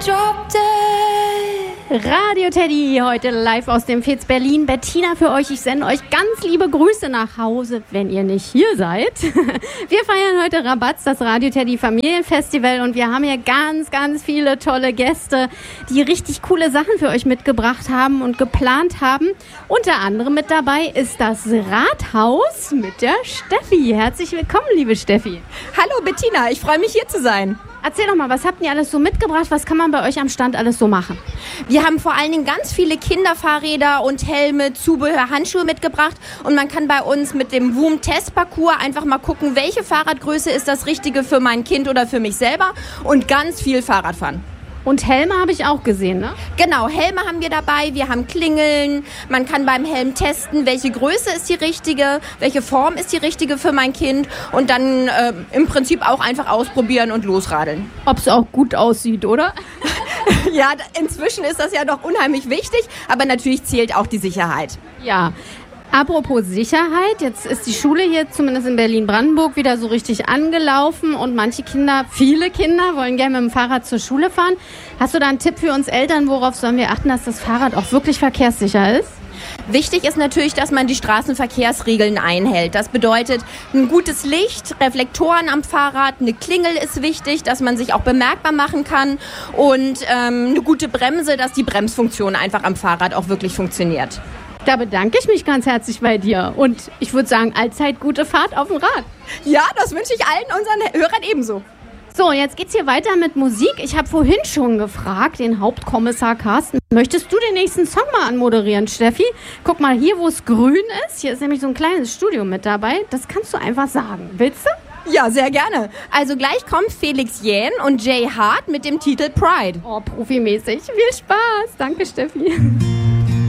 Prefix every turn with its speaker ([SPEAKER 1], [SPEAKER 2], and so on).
[SPEAKER 1] Radio Teddy, heute live aus dem FIZ Berlin. Bettina für euch. Ich sende euch ganz liebe Grüße nach Hause, wenn ihr nicht hier seid. Wir feiern heute Rabatz, das Radio Teddy Familienfestival, und wir haben hier ganz, ganz viele tolle Gäste, die richtig coole Sachen für euch mitgebracht haben und geplant haben. Unter anderem mit dabei ist das Rathaus mit der Steffi. Herzlich willkommen, liebe Steffi.
[SPEAKER 2] Hallo Bettina, ich freue mich hier zu sein.
[SPEAKER 1] Erzähl doch mal, was habt ihr alles so mitgebracht? Was kann man bei euch am Stand alles so machen?
[SPEAKER 2] Wir haben vor allen Dingen ganz viele Kinderfahrräder und Helme, Zubehör, Handschuhe mitgebracht. Und man kann bei uns mit dem WUM-Testparcours einfach mal gucken, welche Fahrradgröße ist das Richtige für mein Kind oder für mich selber, und ganz viel Fahrrad fahren.
[SPEAKER 1] Und Helme habe ich auch gesehen, ne?
[SPEAKER 2] Genau, Helme haben wir dabei, wir haben Klingeln, man kann beim Helm testen, welche Größe ist die richtige, welche Form ist die richtige für mein Kind, und dann im Prinzip auch einfach ausprobieren und losradeln.
[SPEAKER 1] Ob es auch gut aussieht, oder?
[SPEAKER 2] Ja, inzwischen ist das ja doch unheimlich wichtig, aber natürlich zählt auch die Sicherheit.
[SPEAKER 1] Ja. Apropos Sicherheit, jetzt ist die Schule hier zumindest in Berlin-Brandenburg wieder so richtig angelaufen, und viele Kinder wollen gerne mit dem Fahrrad zur Schule fahren. Hast du da einen Tipp für uns Eltern, worauf sollen wir achten, dass das Fahrrad auch wirklich verkehrssicher ist?
[SPEAKER 2] Wichtig ist natürlich, dass man die Straßenverkehrsregeln einhält. Das bedeutet, ein gutes Licht, Reflektoren am Fahrrad, eine Klingel ist wichtig, dass man sich auch bemerkbar machen kann, und eine gute Bremse, dass die Bremsfunktion einfach am Fahrrad auch wirklich funktioniert.
[SPEAKER 1] Da bedanke ich mich ganz herzlich bei dir, und ich würde sagen, allzeit gute Fahrt auf dem Rad.
[SPEAKER 2] Ja, das wünsche ich allen unseren Hörern ebenso.
[SPEAKER 1] So, jetzt geht's hier weiter mit Musik. Ich habe vorhin schon gefragt, den Hauptkommissar Carsten, möchtest du den nächsten Song mal anmoderieren, Steffi? Guck mal, hier, wo es grün ist, hier ist nämlich so ein kleines Studio mit dabei. Das kannst du einfach sagen. Willst du?
[SPEAKER 2] Ja, sehr gerne. Also gleich kommt Felix Jähn und Jay Hart mit dem Titel Pride.
[SPEAKER 1] Oh, profimäßig. Viel Spaß. Danke, Steffi.